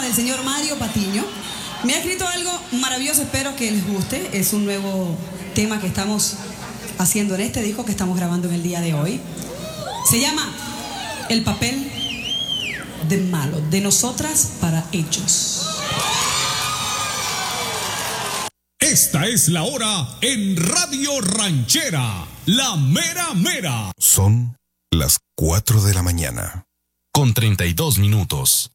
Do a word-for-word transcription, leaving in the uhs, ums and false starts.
del señor Mario Patiño. Me ha escrito algo maravilloso, espero que les guste. Es un nuevo tema que estamos haciendo en este disco que estamos grabando en el día de hoy. Se llama El papel de malo, de nosotras para ellos. Esta es la hora en Radio Ranchera, la mera mera. Son las cuatro de la mañana. Con treinta y dos minutos.